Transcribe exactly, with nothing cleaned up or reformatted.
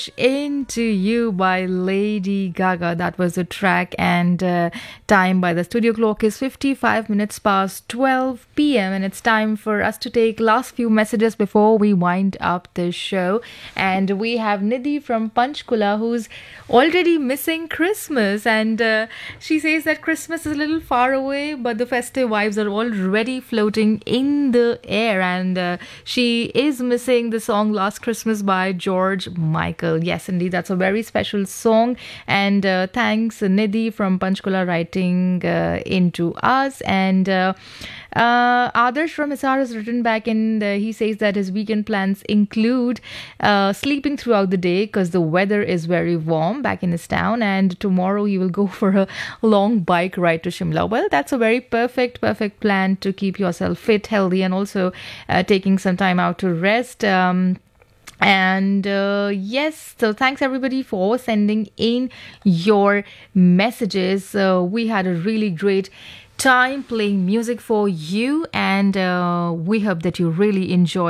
Into You by Lady Gaga. That was the track, and uh, time by the studio clock is fifty-five minutes past twelve p m. And it's time for us to take last few messages before we wind up the show. And we have Nidhi from Panchkula, who's already missing Christmas, and uh, she says that Christmas is a little far away, but the festive vibes are already floating in the air, and uh, she is missing the song Last Christmas by George Michael. Yes, indeed, that's a very special song. And uh, thanks, Nidhi from Panchkula, writing uh, into us. And uh, uh, Adarsh from Hisar has written back, and uh, he says that his weekend plans include uh, sleeping throughout the day because the weather is very warm back in his town. And tomorrow he will go for a long bike ride to Shimla. Well, that's a very perfect, perfect plan to keep yourself fit, healthy, and also uh, taking some time out to rest. Um, And uh, yes, so thanks everybody for sending in your messages. Uh, we had a really great time playing music for you, and uh, we hope that you really enjoy